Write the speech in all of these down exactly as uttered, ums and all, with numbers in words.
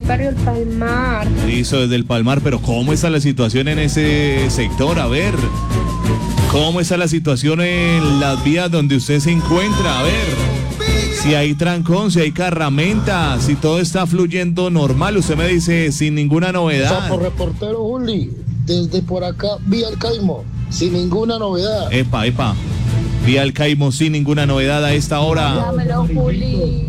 barrio El Palmar. Listo, desde el Palmar, pero ¿cómo está la situación en ese sector? A ver, ¿cómo está la situación en las vías donde usted se encuentra? A ver, si hay trancón, si hay carramenta, si todo está fluyendo normal. Usted me dice sin ninguna novedad. Sapo reportero Juli, desde por acá, vía el Caimo, sin ninguna novedad. Epa, epa, vía el Caimo, sin ninguna novedad a esta hora. Dámelo, Juli.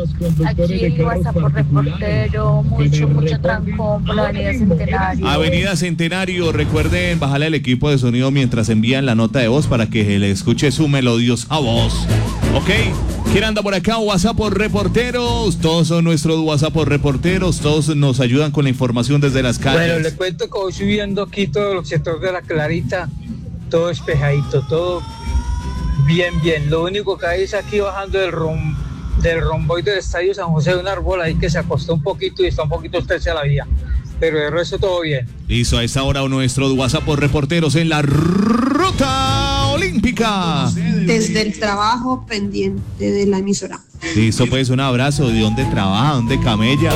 Aquí WhatsApp por reportero, mucho, mucho trancón por la avenida Centenario. Avenida Centenario, recuerden bajarle al equipo de sonido mientras envían la nota de voz para que le escuche su melodiosa voz. ¿Ok? ¿Quién anda por acá? WhatsApp por reporteros. Todos son nuestros WhatsApp por reporteros. Todos nos ayudan con la información desde las calles. Bueno, le cuento que voy subiendo aquí todo el sector de la Clarita, todo despejadito, todo bien, bien. Lo único que hay es aquí bajando del rom, del romboide del Estadio San José de un árbol ahí que se acostó un poquito y está un poquito estrecha la vía. Pero de resto todo bien. Listo, a esta hora nuestro WhatsApp por reporteros en la ruta olímpica. Desde el trabajo pendiente de la emisora. Listo, pues un abrazo. ¿De dónde trabaja? ¿Dónde camella?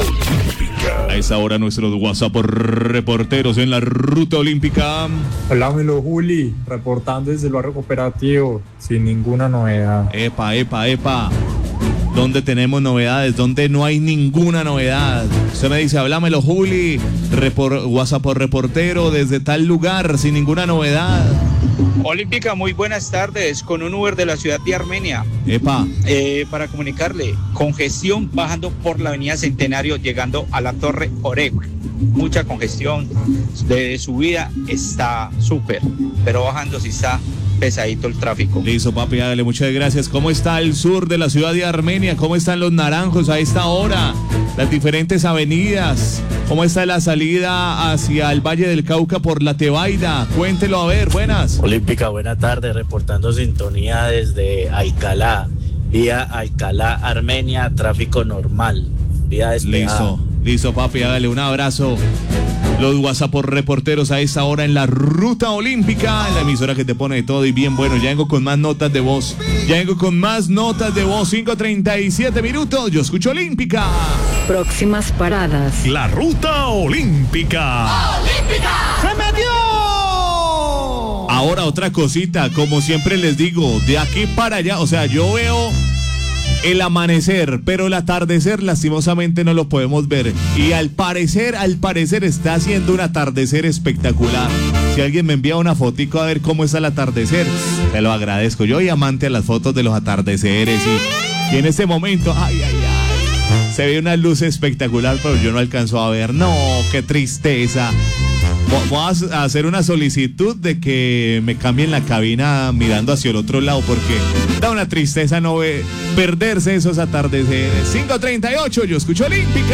A esta hora nuestro WhatsApp por reporteros en la ruta olímpica. Háblamelo, Juli, reportando desde el barrio cooperativo, sin ninguna novedad. Epa, epa, epa. ¿Dónde tenemos novedades? ¿Dónde no hay ninguna novedad? Usted me dice, háblamelo, Juli, repor, WhatsApp por reportero, desde tal lugar, sin ninguna novedad. Olímpica, muy buenas tardes, con un Uber de la ciudad de Armenia. Epa. Eh, para comunicarle, congestión bajando por la avenida Centenario, llegando a la Torre Oregüe. Mucha congestión, de subida está súper, pero bajando sí está pesadito el tráfico. Listo, papi, hágale, muchas gracias. ¿Cómo está el sur de la ciudad de Armenia? ¿Cómo están los naranjos a esta hora? Las diferentes avenidas. ¿Cómo está la salida hacia el Valle del Cauca por la Tebaida? Cuéntelo, a ver, buenas. Olímpica, buena tarde, reportando sintonía desde Alcalá, vía Alcalá, Armenia, tráfico normal, vía despejada. Listo, listo, papi, hágale un abrazo. Los WhatsApp por reporteros a esta hora en la ruta olímpica, la emisora que te pone de todo y bien bueno. Ya vengo con más notas de voz. Ya vengo con más notas de voz. cinco treinta y siete minutos. Yo escucho Olímpica. Próximas paradas. La ruta olímpica. ¡Olímpica! ¡Se metió! Ahora otra cosita, como siempre les digo, de aquí para allá, o sea, yo veo el amanecer, pero el atardecer lastimosamente no lo podemos ver. Y al parecer, al parecer está haciendo un atardecer espectacular. Si alguien me envía una fotico a ver cómo está el atardecer, te lo agradezco. Yo soy amante a las fotos de los atardeceres y, y en este momento, ay, ay, ay, se ve una luz espectacular, pero yo no alcanzo a ver. No, qué tristeza. Voy a hacer una solicitud de que me cambien la cabina mirando hacia el otro lado porque da una tristeza no ve, perderse esos atardeceres. cinco treinta y ocho, yo escucho Olímpica.